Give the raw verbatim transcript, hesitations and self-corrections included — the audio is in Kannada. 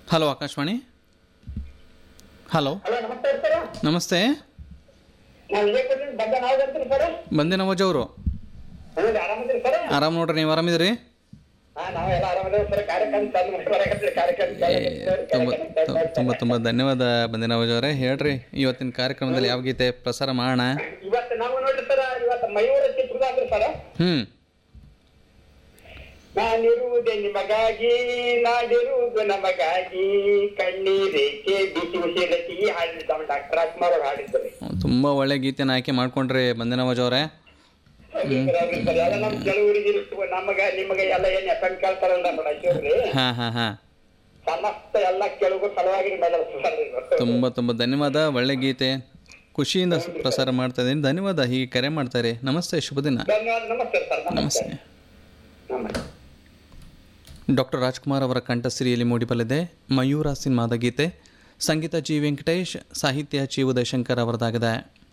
ಹಲೋ ಆಕಾಶವಾಣಿ. ಹಲೋ ಹಲೋ ನಮಸ್ತೆ ಸರ್. ನಮಸ್ತೆ. ನಾನು ವಿಜಯಪುರದಿಂದ ಬಂದ ನಾವು ಬರ್ತೀರಿ ಸರ್. ಬಂದೆ ನವಜ ಅವರು. ಹೌದು ಆರಾಮದಿರಿ ಸರ್. ಆರಾಮ್ ನೋಡ್ರಿ, ನೀವು ಆರಾಮಿದ್ರಿ? ಹಾ ನಾವೆಲ್ಲ ಆರಾಮದೇವಿ ಸರ್. ಕಾರ್ಯಕ್ರಮ ಚಾಲು ಮಾಡ್ಕೊಳಕತ್ತೀವಿ. ಕಾರ್ಯಕ್ರಮ ಚಾಲು ತುಂಬ ಮಾಡ್ಕೊಳಕತ್ತೀವಿ. ತುಂಬ ತುಂಬ ಧನ್ಯವಾದ ಬಂದೆ ನವಜ ಅವರೇ. ಹೇಳ್ರಿ, ಇವತ್ತಿನ ಕಾರ್ಯಕ್ರಮದಲ್ಲಿ ಯಾವ ಗೀತೆ ಪ್ರಸಾರ ಮಾಡೋಣ? ಇವತ್ತು ನಾವು ನೋಡ್ರಿ ಸರ್, ಇವತ್ತು ಮಯೂರ ಚಿತ್ರದಾದ್ರಿ ಸರ್. ಹ್ಞೂ ನಾನಿರುವುದೇ ನಿಮಗಾಗಿ, ನಾಡಿರುವುದು ನಮಗಾಗಿ, ಕಣ್ಣೀರೇಕೆ ಬಿಸಿ ಬಿಸಿ ರತಿ ಹಾಡಿದ್ದ ಡಾಕ್ಟರ್ ರಾಜ್ಕುಮಾರ್ ಅವ್ರು ಹಾಡಿದ್ದಾರೆ. ತುಂಬ ಒಳ್ಳೆ ಗೀತೆನ ಆಯ್ಕೆ ಮಾಡ್ಕೊಂಡ್ರಿ ಬಂದೆ ನವಜ ಅವರೇ. ಎಲ್ಲ ನಮ್ ಕೆಲವರಿಗೆ ನಮಗ ನಿಮಗ ಎಲ್ಲ ಏನ್ ಎಫ್ ಎಂ ಕೇಳ್ತಾರಲ್ಲ ನೋಡ್ರಿ, ಹಾಂ ಹಾಂ ಹಾಂ ಸಮಸ್ತ ಎಲ್ಲ ಕೆಲವು ಸಲುವಾಗಿ ಮಾತಾಡ್ತಾರೆ. ತುಂಬ ತುಂಬ ಧನ್ಯವಾದ. ಒಳ್ಳೆ ಗೀತೆ ಖುಷಿಯಿಂದ ಪ್ರಸಾರ ಮಾಡ್ತಾ ಇದ್ದೀನಿ. ಧನ್ಯವಾದ. ಹೀಗೆ ಕರೆ ಮಾಡ್ತಾರೆ. ನಮಸ್ತೆ, ಶುಭ ದಿನ. ಧನ್ಯವಾದ. ನಮಸ್ತೆ ಸರ್. ನಮಸ್ತೆ. ನಮಸ್ತೆ. ಡಾಕ್ಟರ್ ರಾಜ್ಕುಮಾರ್ ಅವರ ಕಂಠಸಿರಿಯಲ್ಲಿ ಮೂಡಿಬಲ್ಲಿದೆ ಮಯೂರ ಸಿನಿಮಾದ ಗೀತೆ. ಸಂಗೀತ ಜಿ ವೆಂಕಟೇಶ್, ಸಾಹಿತ್ಯ ಚಿ ಉದಯಶಂಕರ್ ಅವರದಾಗಿದೆ.